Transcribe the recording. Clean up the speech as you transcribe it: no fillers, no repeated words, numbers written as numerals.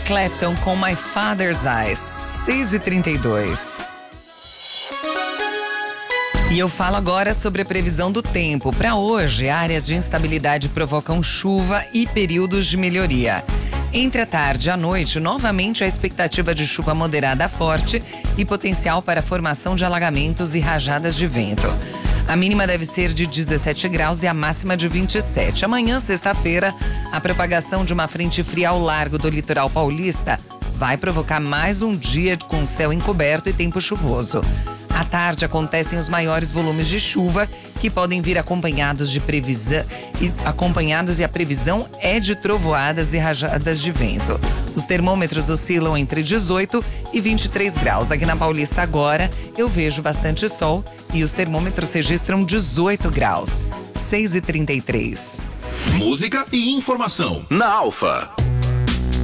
Clapton com My Father's Eyes, 6h32. E eu falo agora sobre a previsão do tempo. Para hoje, áreas de instabilidade provocam chuva e períodos de melhoria. Entre a tarde e a noite, novamente a expectativa de chuva moderada a forte e potencial para a formação de alagamentos e rajadas de vento. A mínima deve ser de 17 graus e a máxima de 27. Amanhã, sexta-feira, a propagação de uma frente fria ao largo do litoral paulista vai provocar mais um dia com céu encoberto e tempo chuvoso. À tarde acontecem os maiores volumes de chuva, que podem vir acompanhados e a previsão é de trovoadas e rajadas de vento. Os termômetros oscilam entre 18 e 23 graus. Aqui na Paulista agora eu vejo bastante sol e os termômetros registram 18 graus. 6h33. Música e informação na Alfa.